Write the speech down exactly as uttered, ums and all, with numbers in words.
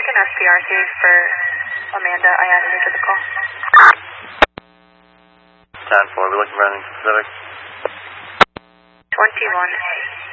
an S P R T for Amanda. I added her to the call. ten four, we're looking for anything specific? twenty-one A.